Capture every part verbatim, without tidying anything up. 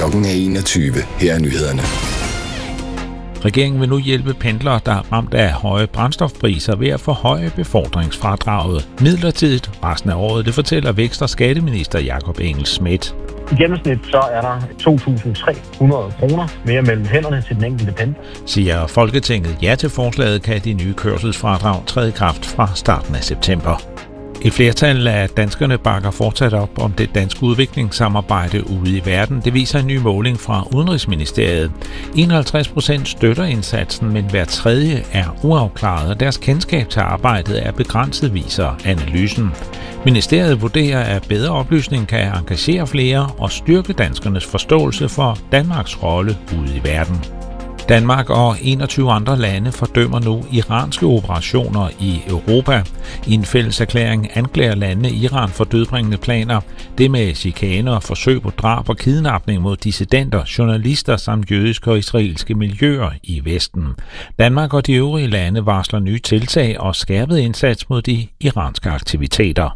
Klokken er enogtyve. Her er nyhederne. Regeringen vil nu hjælpe pendlere, der er ramt af høje brændstofpriser ved at forhøje befordringsfradraget midlertidigt resten af året. Det fortæller vækst- og skatteminister Jakob Engel-Schmidt. I gennemsnit så er der to tusind tre hundrede kroner mere mellem hænderne til den enkelte pendler. Siger Folketinget ja til forslaget, kan de nye kørselsfradrag træde i kraft fra starten af september. Et flertal af danskerne bakker fortsat op om det danske udviklingssamarbejde ude i verden. Det viser en ny måling fra Udenrigsministeriet. enoghalvtreds procent støtter indsatsen, men hver tredje er uafklaret, og deres kendskab til arbejdet er begrænset, viser analysen. Ministeriet vurderer, at bedre oplysning kan engagere flere og styrke danskernes forståelse for Danmarks rolle ude i verden. Danmark og enogtyve andre lande fordømmer nu iranske operationer i Europa. I en fælles erklæring anklager landene Iran for dødbringende planer. Det med chikane og forsøg på drab og kidnapning mod dissidenter, journalister samt jødiske og israelske miljøer i Vesten. Danmark og de øvrige lande varsler nye tiltag og skærpet indsats mod de iranske aktiviteter.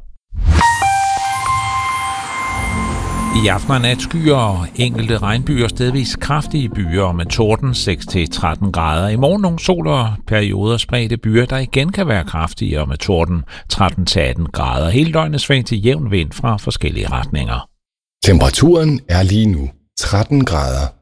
I aften og nat skyer og enkelte regnbyer, stedvis kraftige byer med torden seks til tretten grader. I morgen nogle sol og perioder spredte byer, der igen kan være kraftigere med torden tretten til atten grader. Hele døgnet sving til jævn vind fra forskellige retninger. Temperaturen er lige nu tretten grader.